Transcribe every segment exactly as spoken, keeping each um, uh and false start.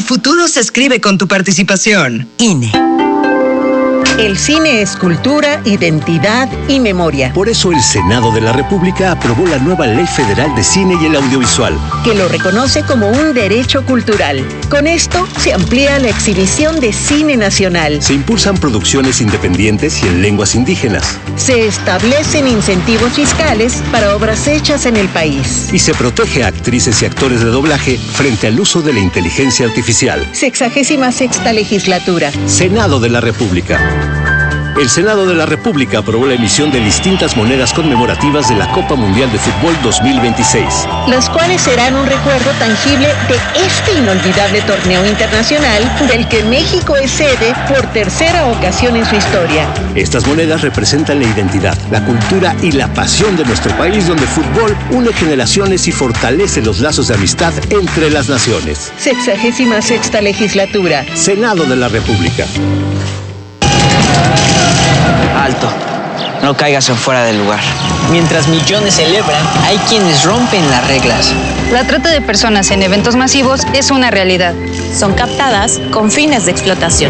futuro se escribe con tu participación. I N E. El cine es cultura, identidad y memoria. Por eso el Senado de la República aprobó la nueva Ley Federal de Cine y el Audiovisual, que lo reconoce como un derecho cultural. Con esto se amplía la exhibición de cine nacional. Se impulsan producciones independientes y en lenguas indígenas. Se establecen incentivos fiscales para obras hechas en el país. Y se protege a actrices y actores de doblaje frente al uso de la inteligencia artificial. Sexagésima sexta legislatura. Senado de la República. El Senado de la República aprobó la emisión de distintas monedas conmemorativas de la Copa Mundial de Fútbol dos mil veintiséis. Las cuales serán un recuerdo tangible de este inolvidable torneo internacional del que México es sede por tercera ocasión en su historia. Estas monedas representan la identidad, la cultura y la pasión de nuestro país, donde el fútbol une generaciones y fortalece los lazos de amistad entre las naciones. Sexagésima sexta legislatura. Senado de la República. Alto, no caigas en fuera del lugar. Mientras millones celebran, hay quienes rompen las reglas. La trata de personas en eventos masivos es una realidad. Son captadas con fines de explotación.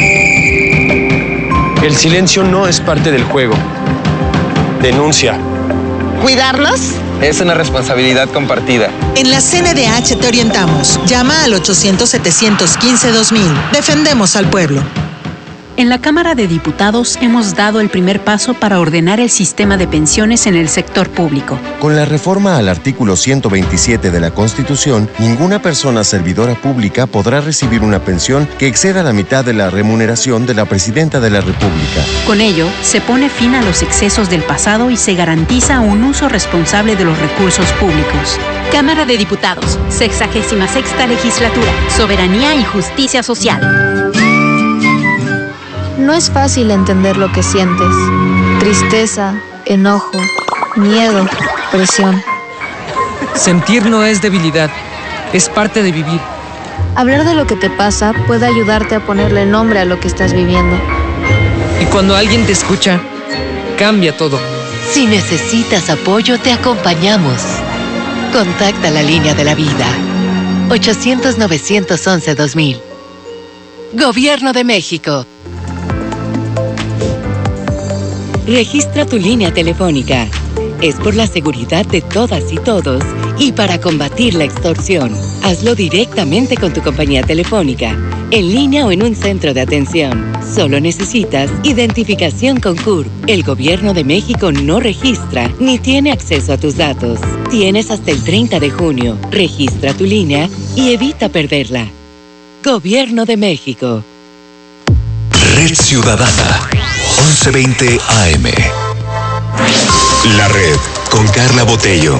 El silencio no es parte del juego. Denuncia. ¿Cuidarnos? Es una responsabilidad compartida. En la C N D H te orientamos. Llama al ochocientos, setecientos quince, dos mil. Defendemos al pueblo. En la Cámara de Diputados hemos dado el primer paso para ordenar el sistema de pensiones en el sector público. Con la reforma al artículo ciento veintisiete de la Constitución, ninguna persona servidora pública podrá recibir una pensión que exceda la mitad de la remuneración de la Presidenta de la República. Con ello, se pone fin a los excesos del pasado y se garantiza un uso responsable de los recursos públicos. Cámara de Diputados, sexagésima sexta legislatura, soberanía y justicia social. No es fácil entender lo que sientes. Tristeza, enojo, miedo, presión. Sentir no es debilidad, es parte de vivir. Hablar de lo que te pasa puede ayudarte a ponerle nombre a lo que estás viviendo. Y cuando alguien te escucha, cambia todo. Si necesitas apoyo, te acompañamos. Contacta la línea de la vida. ochocientos, novecientos once, dos mil. Gobierno de México. Registra tu línea telefónica. Es por la seguridad de todas y todos y para combatir la extorsión. Hazlo directamente con tu compañía telefónica, en línea o en un centro de atención. Solo necesitas identificación con C U R P. El Gobierno de México no registra ni tiene acceso a tus datos. Tienes hasta el treinta de junio. Registra tu línea y evita perderla. Gobierno de México. Red Ciudadana. once veinte A M. La Red con Carla Botello.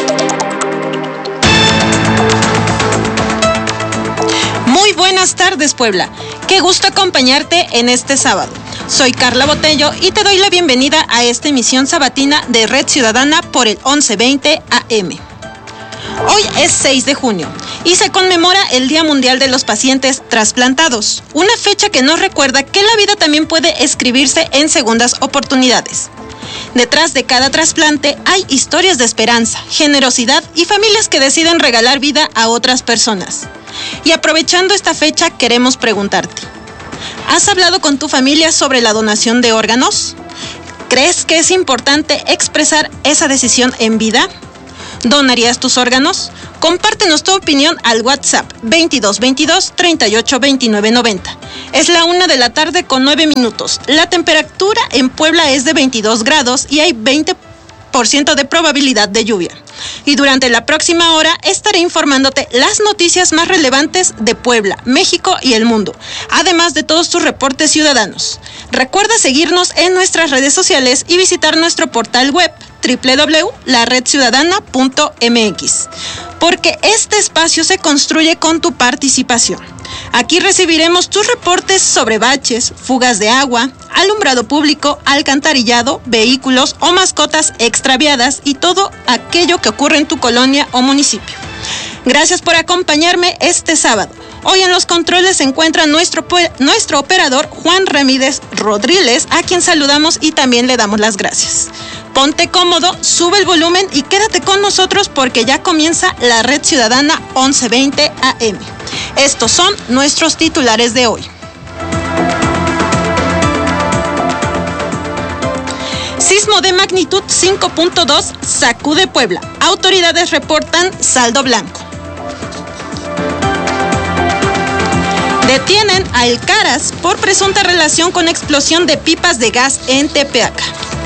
Muy buenas tardes, Puebla. Qué gusto acompañarte en este sábado. Soy Carla Botello y te doy la bienvenida a esta emisión sabatina de Red Ciudadana por el once veinte A M. Hoy es seis de junio y se conmemora el Día Mundial de los Pacientes Trasplantados, una fecha que nos recuerda que la vida también puede escribirse en segundas oportunidades. Detrás de cada trasplante hay historias de esperanza, generosidad y familias que deciden regalar vida a otras personas. Y aprovechando esta fecha queremos preguntarte, ¿has hablado con tu familia sobre la donación de órganos? ¿Crees que es importante expresar esa decisión en vida? ¿Donarías tus órganos? Compártenos tu opinión al WhatsApp veintidós veintidós, treinta y ocho, veintinueve, noventa. Es la una de la tarde con nueve minutos. La temperatura en Puebla es de veintidós grados y hay veinte por ciento de probabilidad de lluvia. Y durante la próxima hora estaré informándote las noticias más relevantes de Puebla, México y el mundo, además de todos tus reportes ciudadanos. Recuerda seguirnos en nuestras redes sociales y visitar nuestro portal web doble u doble u doble u punto la red ciudadana punto m x, porque este espacio se construye con tu participación. Aquí recibiremos tus reportes sobre baches, fugas de agua, alumbrado público, alcantarillado, vehículos o mascotas extraviadas y todo aquello que ocurre en tu colonia o municipio. Gracias por acompañarme este sábado. Hoy en los controles se encuentra nuestro, nuestro operador Juan Ramírez Rodríguez, a quien saludamos y también le damos las gracias. Ponte cómodo, sube el volumen y quédate con nosotros porque ya comienza la Red Ciudadana once veinte A M. Estos son nuestros titulares de hoy. Sismo de magnitud cinco punto dos sacude Puebla. Autoridades reportan saldo blanco. Detienen a El Caras por presunta relación con explosión de pipas de gas en Tepeaca.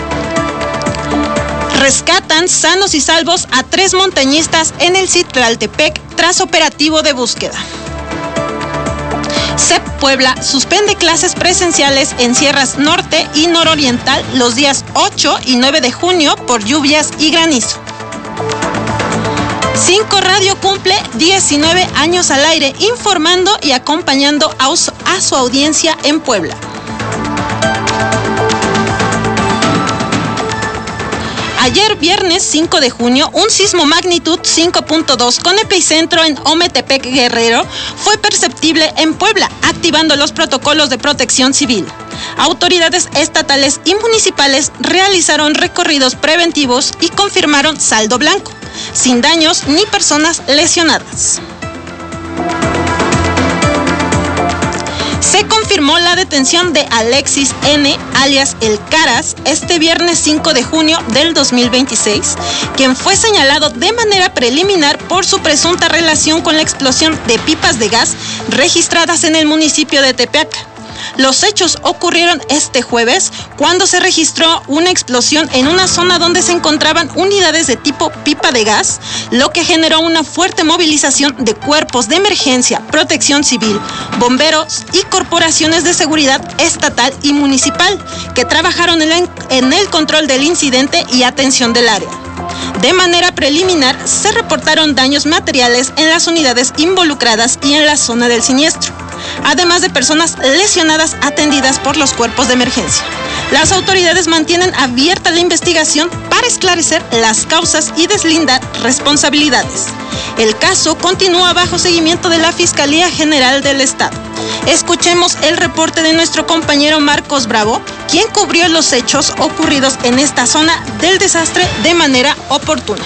Rescatan sanos y salvos a tres montañistas en el Citlaltepec tras operativo de búsqueda. C E P Puebla suspende clases presenciales en Sierras Norte y Nororiental los días ocho y nueve de junio por lluvias y granizo. Cinco Radio cumple diecinueve años al aire, informando y acompañando a su, a su audiencia en Puebla. Ayer, viernes cinco de junio, un sismo magnitud cinco punto dos con epicentro en Ometepec, Guerrero, fue perceptible en Puebla, activando los protocolos de protección civil. Autoridades estatales y municipales realizaron recorridos preventivos y confirmaron saldo blanco, sin daños ni personas lesionadas. Se confirmó la detención de Alexis N., alias El Caras, este viernes cinco de junio del dos mil veintiséis, quien fue señalado de manera preliminar por su presunta relación con la explosión de pipas de gas registradas en el municipio de Tepeaca. Los hechos ocurrieron este jueves cuando se registró una explosión en una zona donde se encontraban unidades de tipo pipa de gas, lo que generó una fuerte movilización de cuerpos de emergencia, protección civil, bomberos y corporaciones de seguridad estatal y municipal que trabajaron en el, en el control del incidente y atención del área. De manera preliminar, se reportaron daños materiales en las unidades involucradas y en la zona del siniestro, además de personas lesionadas atendidas por los cuerpos de emergencia. Las autoridades mantienen abierta la investigación para esclarecer las causas y deslindar responsabilidades. El caso continúa bajo seguimiento de la Fiscalía General del Estado. Escuchemos el reporte de nuestro compañero Marcos Bravo, quien cubrió los hechos ocurridos en esta zona del desastre de manera oportuna.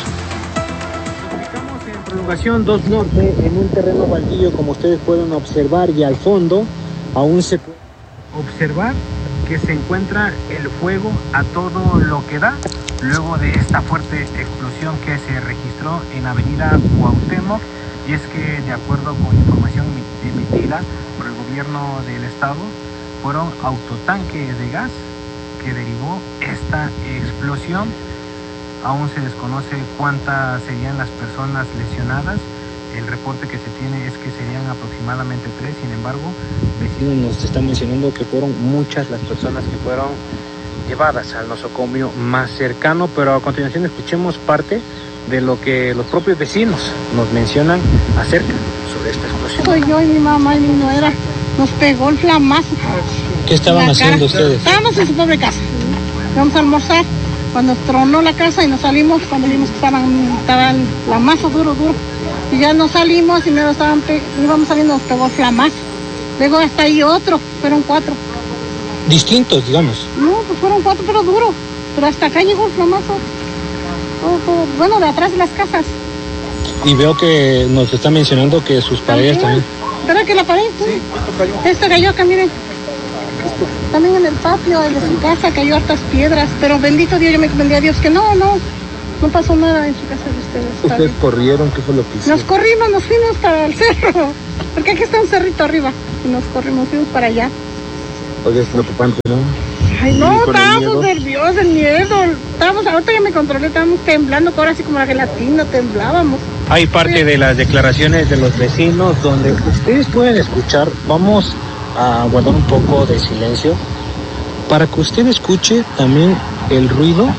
Prolongación dos Norte, en un terreno baldío, como ustedes pueden observar, y al fondo aún se puede observar que se encuentra el fuego a todo lo que da luego de esta fuerte explosión que se registró en Avenida Cuauhtémoc. Y es que, de acuerdo con información emitida por el gobierno del estado, fueron autotanques de gas que derivó esta explosión. Aún se desconoce cuántas serían las personas lesionadas. El reporte que se tiene es que serían aproximadamente tres. Sin embargo, vecinos nos están mencionando que fueron muchas las personas que fueron llevadas al nosocomio más cercano. Pero a continuación escuchemos parte de lo que los propios vecinos nos mencionan acerca sobre esta explosión. Soy yo y mi mamá y mi nuera. Nos pegó el flamazo. ¿Qué estaban haciendo ustedes? Estábamos en su pobre casa. Vamos a almorzar. Cuando tronó la casa y nos salimos, cuando vimos que estaban, estaban la masa duro, duro. Y ya nos salimos y luego estaban, íbamos saliendo, nos pegó el flamazo. Luego hasta ahí otro, fueron cuatro. ¿Distintos, digamos? No, pues fueron cuatro, pero duro. Pero hasta acá llegó el flamazo. Todo, todo, bueno, de atrás de las casas. Y veo que nos está mencionando que sus paredes también. ¿Verdad que la pared? Sí, esto cayó. Esto cayó acá, miren. También en el patio de su casa cayó hartas piedras, pero bendito Dios, yo me encomendé a Dios que no, no, no pasó nada en su casa de ustedes. ¿Ustedes corrieron? ¿Qué fue lo que hicieron? Nos corrimos, nos fuimos para el cerro, porque aquí está un cerrito arriba, y nos corrimos, fuimos para allá. Oye, es preocupante, ¿no? Ay, no, estábamos nerviosos, el miedo, estábamos, ahorita ya me controlé, estábamos temblando, ahora así como la gelatina, temblábamos. Hay parte de las declaraciones de los vecinos donde ustedes pueden escuchar. Vamos a guardar un poco de silencio para que usted escuche también el ruido.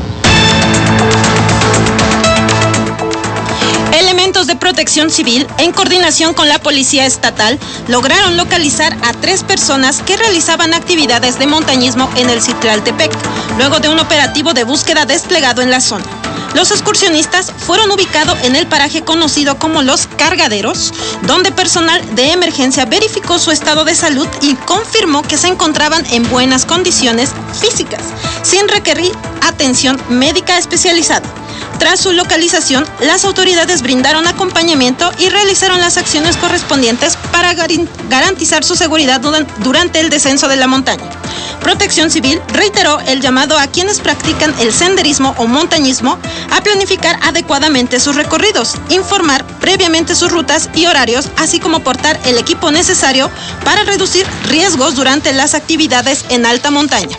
Elementos de protección civil, en coordinación con la policía estatal, lograron localizar a tres personas que realizaban actividades de montañismo en el Citlaltepec, luego de un operativo de búsqueda desplegado en la zona. Los excursionistas fueron ubicados en el paraje conocido como Los Cargaderos, donde personal de emergencia verificó su estado de salud y confirmó que se encontraban en buenas condiciones físicas, sin requerir atención médica especializada. Tras su localización, las autoridades brindaron acompañamiento y realizaron las acciones correspondientes para garantizar su seguridad durante el descenso de la montaña. Protección Civil reiteró el llamado a quienes practican el senderismo o montañismo a planificar adecuadamente sus recorridos, informar previamente sus rutas y horarios, así como portar el equipo necesario para reducir riesgos durante las actividades en alta montaña.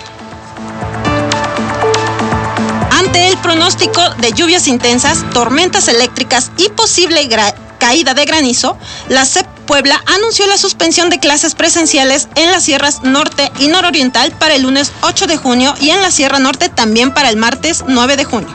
Ante el pronóstico de lluvias intensas, tormentas eléctricas y posible gra- caída de granizo, la C E P Puebla anunció la suspensión de clases presenciales en las sierras norte y nororiental para el lunes ocho de junio y en la Sierra Norte también para el martes nueve de junio.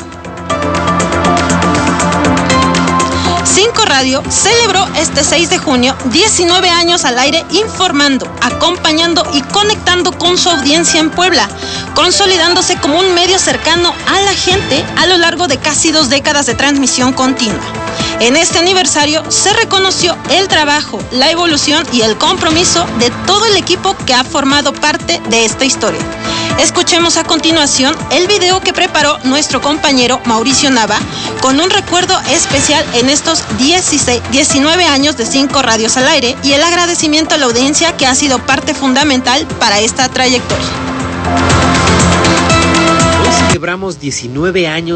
Cinco Radio celebró este seis de junio diecinueve años al aire, informando, acompañando y conectando con su audiencia en Puebla, consolidándose como un medio cercano a la gente a lo largo de casi dos décadas de transmisión continua. En este aniversario se reconoció el trabajo, la evolución y el compromiso de todo el equipo que ha formado parte de esta historia. Escuchemos a continuación el video que preparó nuestro compañero Mauricio Nava con un recuerdo especial en estos dieciséis, diecinueve años de Cinco Radios al aire y el agradecimiento a la audiencia que ha sido parte fundamental para esta trayectoria. Hoy celebramos diecinueve años